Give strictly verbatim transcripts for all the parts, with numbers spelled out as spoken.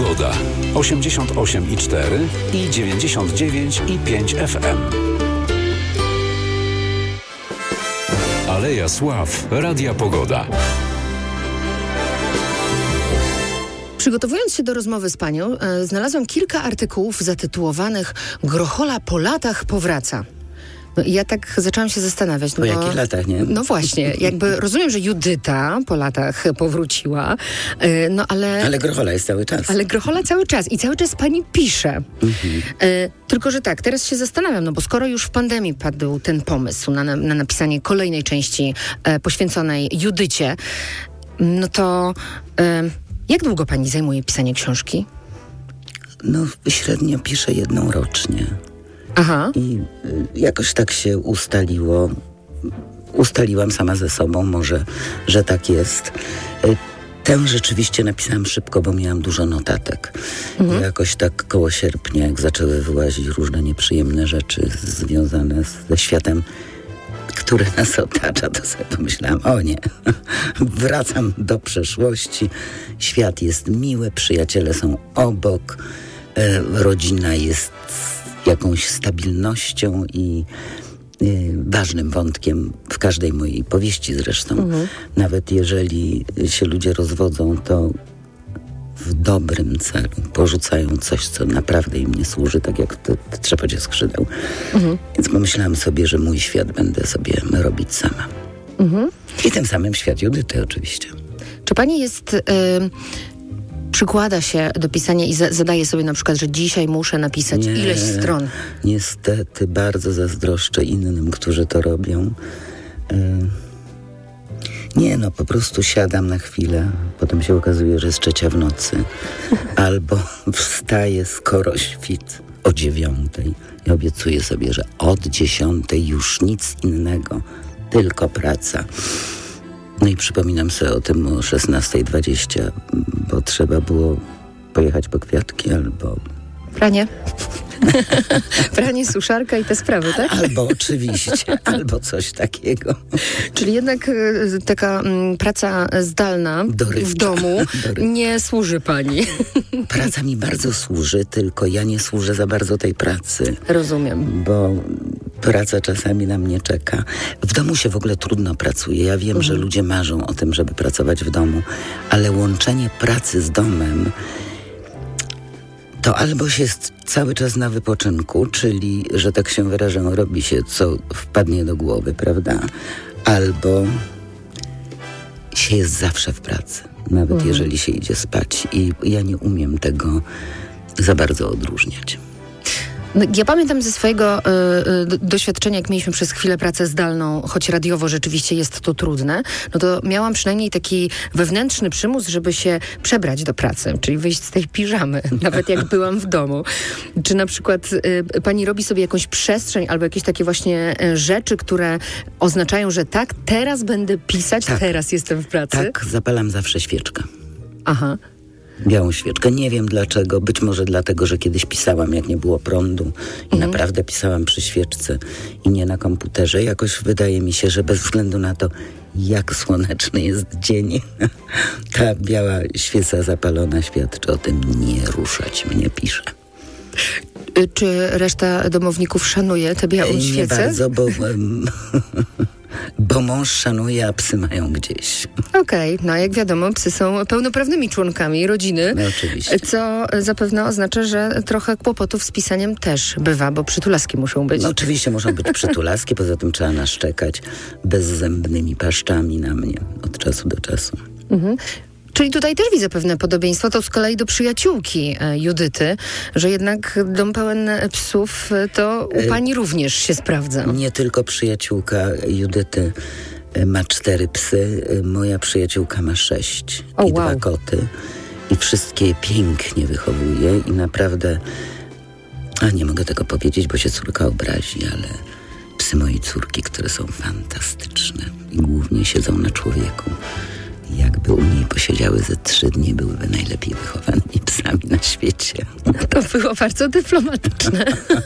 Pogoda. osiemdziesiąt osiem i cztery i dziewięćdziesiąt dziewięć i pięć F M. Aleja Sław. Radia Pogoda. Przygotowując się do rozmowy z panią, e, znalazłam kilka artykułów zatytułowanych "Grochola po latach powraca". No i ja tak zaczęłam się zastanawiać. Po no, jakich latach, nie? No właśnie, jakby rozumiem, że Judyta po latach powróciła, e, no ale... Ale Grochola jest cały czas. Ale Grochola cały czas i cały czas pani pisze. Mhm. E, tylko, że tak, teraz się zastanawiam, no bo skoro już w pandemii padł ten pomysł na, na napisanie kolejnej części e, poświęconej Judycie, no to e, jak długo pani zajmuje pisanie książki? No średnio piszę jedną rocznie. Aha. I y, jakoś tak się ustaliło. Ustaliłam sama ze sobą, może, że tak jest. Y, Tę rzeczywiście napisałam szybko, bo miałam dużo notatek. Mhm. I jakoś tak koło sierpnia, jak zaczęły wyłazić różne nieprzyjemne rzeczy związane ze światem, który nas otacza, to sobie pomyślałam, o nie, wracam do przeszłości. Świat jest miły, przyjaciele są obok, y, rodzina jest jakąś stabilnością i y, ważnym wątkiem w każdej mojej powieści zresztą. Mhm. Nawet jeżeli się ludzie rozwodzą, to w dobrym celu porzucają coś, co naprawdę im nie służy, tak jak to, to trzepocie skrzydeł. Mhm. Więc pomyślałam sobie, że mój świat będę sobie robić sama. Mhm. I tym samym świat Judyty oczywiście. Czy pani jest... Y- przykłada się do pisania i za- zadaje sobie na przykład, że dzisiaj muszę napisać nie, ileś stron? Niestety bardzo zazdroszczę innym, którzy to robią. Yy. Nie, no po prostu siadam na chwilę, potem się okazuje, że jest trzecia w nocy. Albo wstaję skoro świt o dziewiątej i obiecuję sobie, że od dziesiątej już nic innego, tylko praca. No i przypominam sobie o tym o szesnasta dwadzieścia, bo trzeba było pojechać po kwiatki albo... Pranie. Pranie, suszarka i te sprawy, tak? Albo oczywiście, albo coś takiego. Czyli jednak y, taka y, praca zdalna Dorywcza. w domu nie służy pani. Praca mi bardzo służy, tylko ja nie służę za bardzo tej pracy. Rozumiem. Bo praca czasami na mnie czeka. W domu się w ogóle trudno pracuje. Ja wiem, mhm. że ludzie marzą o tym, żeby pracować w domu, ale łączenie pracy z domem to albo się jest cały czas na wypoczynku, czyli, że tak się wyrażę, robi się co wpadnie do głowy, prawda? Albo się jest zawsze w pracy, nawet mhm. jeżeli się idzie spać. I ja nie umiem tego za bardzo odróżniać. Ja pamiętam ze swojego y, y, doświadczenia, jak mieliśmy przez chwilę pracę zdalną, choć radiowo rzeczywiście jest to trudne, no to miałam przynajmniej taki wewnętrzny przymus, żeby się przebrać do pracy, czyli wyjść z tej piżamy, nawet jak byłam w domu. Czy na przykład y, pani robi sobie jakąś przestrzeń albo jakieś takie właśnie y, rzeczy, które oznaczają, że tak, teraz będę pisać, tak. teraz jestem w pracy? Tak, zapalam zawsze świeczkę. Aha. Białą świeczkę. Nie wiem dlaczego. Być może dlatego, że kiedyś pisałam, jak nie było prądu i mhm. naprawdę pisałam przy świeczce i nie na komputerze. Jakoś wydaje mi się, że bez względu na to, jak słoneczny jest dzień, ta biała świeca zapalona świadczy o tym, nie ruszać mnie, pisze. Czy reszta domowników szanuje tę białą nie świecę? Nie bardzo, bo... Bo mąż szanuje, a psy mają gdzieś. Okej, okay, no jak wiadomo, psy są pełnoprawnymi członkami rodziny. No oczywiście. Co zapewne oznacza, że trochę kłopotów z pisaniem też bywa, bo przytulaski muszą być. No oczywiście muszą być przytulaski, poza tym trzeba naszczekać bezzębnymi paszczami na mnie od czasu do czasu. Mhm. Czyli tutaj też widzę pewne podobieństwo, to z kolei do przyjaciółki e, Judyty, że jednak dom pełen psów to u pani również się sprawdza. Nie tylko przyjaciółka Judyty ma cztery psy, moja przyjaciółka ma sześć o, i wow. dwa koty. I wszystkie pięknie wychowuje i naprawdę, a nie mogę tego powiedzieć, bo się córka obrazi, ale psy mojej córki, które są fantastyczne i głównie siedzą na człowieku. Jakby u niej posiedziały ze trzy dni, byłyby najlepiej wychowanymi psami na świecie. To było bardzo dyplomatyczne.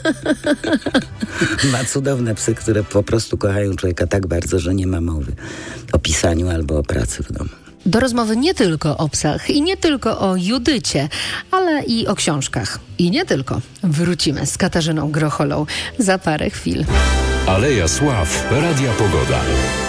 Ma cudowne psy, które po prostu kochają człowieka tak bardzo, że nie ma mowy o pisaniu albo o pracy w domu. do rozmowy nie tylko o psach i nie tylko o Judycie, ale i o książkach. I nie tylko. Wrócimy z Katarzyną Grocholą za parę chwil. Aleja Sław, Radia Pogoda.